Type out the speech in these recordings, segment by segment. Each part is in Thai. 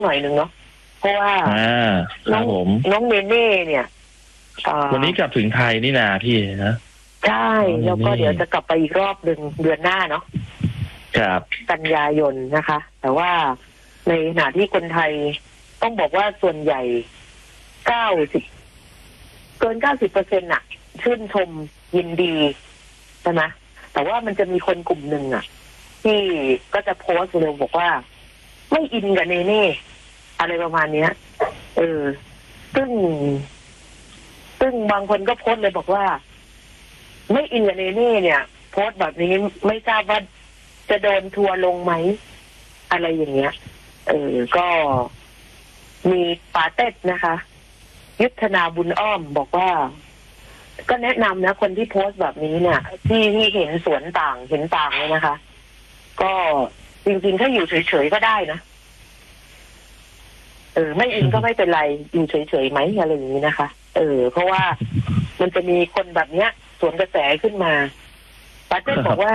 หน่อยนึงเนาะเพราะว่าน้องเนเน่เนี่ยวันนี้กลับถึงไทยนี่นาพี่นะใช่แล้วก็เดี๋ยวจะกลับไปอีกรอบหนึ่งเดือนหน้าเนาะครับกันยายนนะคะแต่ว่าในขณะที่คนไทยต้องบอกว่าส่วนใหญ่เกิน 90% น่ะชื่นชมยินดีใช่ไหมแต่ว่ามันจะมีคนกลุ่มหนึ่งอ่ะที่ก็จะโพสต์เร็วบอกว่าไม่อินกับเนเน่อะไรประมาณเนี้ยซึ่งบางคนก็โพสต์เลยบอกว่าไม่อินกับเนเน่เนี่ยโพสต์แบบนี้ไม่ทราบว่าจะโดนทัวร์ลงไหมอะไรอย่างเงี้ยก็มีปาเต็ดนะคะยุทธนาบุญอ้อมบอกว่าก็แนะนำนะคนที่โพสต์แบบนี้เนี่ยที่เห็นสวนต่างเห็นต่างเลยนะคะก็จริงๆถ้าอยู่เฉยๆก็ได้นะไม่อินก็ไม่เป็นไรอยู่เฉยๆไหมอะไรอย่างนี้นะคะเพราะว่ามันจะมีคนแบบเนี้ยสวนกระแสขึ้นมาปาเต้บอกว่า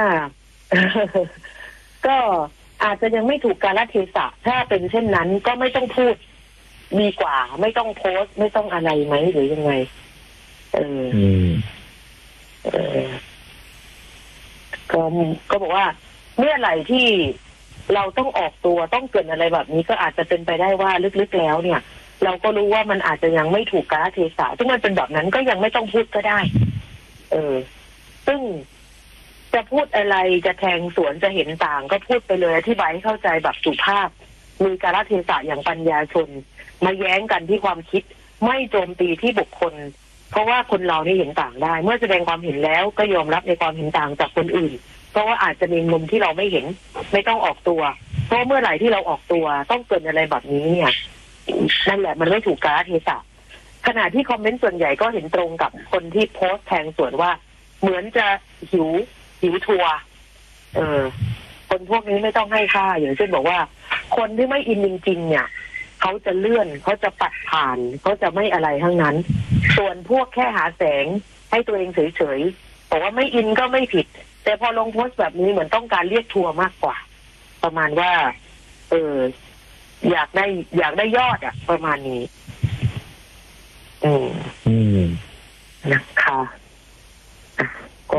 ก็อาจจะยังไม่ถูกกาลเทศะถ้าเป็นเช่นนั้นก็ไม่ต้องพูดดีกว่าไม่ต้องโพสต์ไม่ต้องอะไรไหมหรือยังไงก็บอกว่าเมื่อไหร่ที่เราต้องออกตัวต้องเกิดอะไรแบบนี้ก็อาจจะเป็นไปได้ว่าลึกๆแล้วเนี่ยเราก็รู้ว่ามันอาจจะยังไม่ถูกกาลเทศะซึ่งมันเป็นแบบนั้นก็ยังไม่ต้องพูดก็ได้ซึ่งจะพูดอะไรจะแทงสวนจะเห็นต่างก็พูดไปเลยอธิบายให้เข้าใจแบบสุภาพมีกาลเทศะอย่างปัญญาชนมาแย้งกันที่ความคิดไม่โจมตีที่บุคคลเพราะว่าคนเรานี่เห็นต่างได้เมื่อแสดงความเห็นแล้วก็ยอมรับในความเห็นต่างจากคนอื่นเพราะว่าอาจจะมีมุมที่เราไม่เห็นไม่ต้องออกตัวเพราะเมื่อไหร่ที่เราออกตัวต้องเกิดอะไรแบบนี้เนี่ยนั่นแหละมันไม่ถูกกาลเทศะขณะที่คอมเมนต์ส่วนใหญ่ก็เห็นตรงกับคนที่โพสต์แทงสวนว่าเหมือนจะหิวทัวร์คนพวกนี้ไม่ต้องให้ค่าอย่างเช่นบอกว่าคนที่ไม่อินจริงๆเนี่ยเขาจะเลื่อนเขาจะปัดผ่านเขาจะไม่อะไรทั้งนั้นส่วนพวกแค่หาแสงให้ตัวเองเฉยๆบอกว่าไม่อินก็ไม่ผิดแต่พอลงโพสต์แบบนี้เหมือนต้องการเรียกทัวร์มากกว่าประมาณว่าอยากได้ยอดประมาณนี้นะคะก็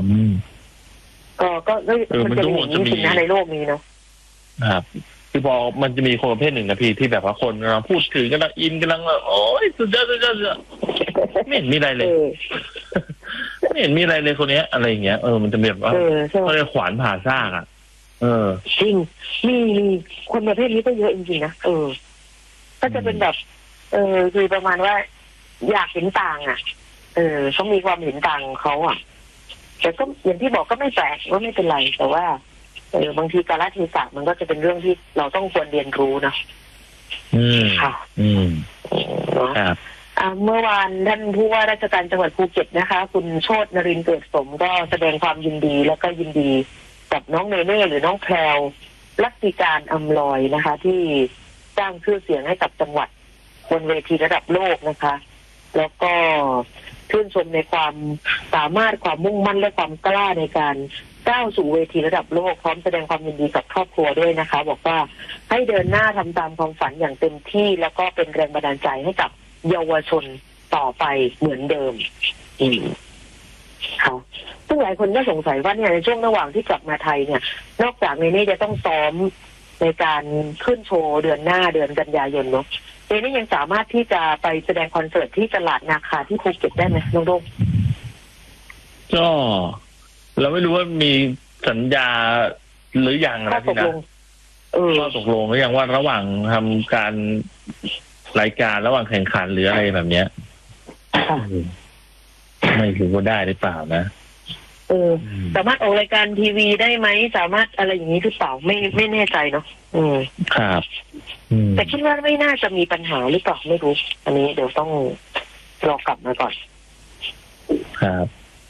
มันจะมีอย่างนี้จริงนะในโลกนี้เนาะครับคือพอมันจะมีคนประเภทหนึ่งนะพี่ที่แบบว่าคนกำลังพูดถึงกำลังอินกำลังโอ้ยสุดยอดไม่เห็นมีอะไรเลยไม่เห็นมีอะไรเลยคนนี้อะไรอย่างเงี้ยมันจะแบบว่าเขาเรียกขวานผ่าซากจริงมีคนประเภทนี้ก็เยอะจริงๆนะก็จะเป็นแบบคือประมาณว่าอยากเห็นต่างเขามีความเห็นต่างของเขาแต่ก็อย่างที่บอกก็ไม่แปลกว่าไม่เป็นไรแต่ว่าบางทีกาลเทศะมันก็จะเป็นเรื่องที่เราต้องควรเรียนรู้นะค่ะครับเมื่อวานท่านผู้ว่าราชการจังหวัดภูเก็ตนะคะคุณโชตินรินทร์เกิดสมก็แสดงความยินดีแล้วก็ยินดีกับน้องเนเน่หรือน้องแพรวลักษิการอำลอยนะคะที่สร้างชื่อเสียงให้กับจังหวัดบนเวทีระดับโลกนะคะแล้วก็ชื่นชมในความสามารถความมุ่งมั่นและความกล้าในการก้าวสู่เวทีระดับโลกพร้อมแสดงความยินดีกับครอบครัวด้วยนะคะบอกว่าให้เดินหน้าทำตามความฝันอย่างเต็มที่แล้วก็เป็นแรงบันดาลใจให้กับเยาวชนต่อไปเหมือนเดิมค่ะซึ่งหลายคนก็สงสัยว่าเนี่ยในช่วงระหว่างที่กลับมาไทยเนี่ยนอกจากนี้จะต้องซ้อมในการขึ้นโชว์เดือนหน้าเดือนกันยายนเนาะนี่ยังสามารถที่จะไปแสดงคอนเสิร์ตที่ตลาดนาคาที่ภูเก็ตได้ไหมน้องโดมก็เราไม่รู้ว่ามีสัญญาหรือยังนะพี่นะก็ตกลงหรือยังว่าระหว่างทำการรายการระหว่างแข่งขันหรืออะไรแบบเนี้ยไม่รู้ว่าได้หรือเปล่านะสามารถออกรายการทีวีได้ไหมสามารถอะไรอย่างนี้หรือเปล่าไม่แน่ใจเนาะครับแต่คิดว่าไม่น่าจะมีปัญหาหรือเปล่าไม่รู้อันนี้เดี๋ยวต้องรอกลับมาก่อนครับ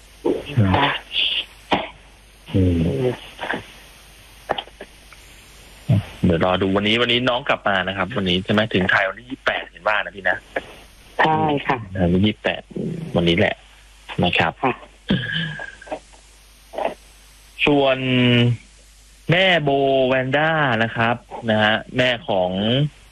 เดี๋ยวรอดูวันนี้น้องกลับมานะครับวันนี้ใช่ไหมถึงไทยวันที่28เห็นว่านะพี่นะใช่ค่ะวันที่28วันนี้แหละนะครับส่วนแม่โบแวนด้านะครับนะฮะแม่ของ